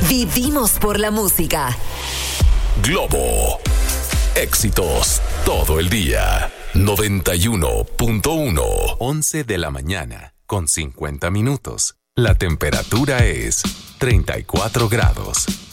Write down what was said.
Vivimos por la música. Globo. Éxitos todo el día. 91.1. 11 de la mañana, con 50 minutos. La temperatura es 34 grados.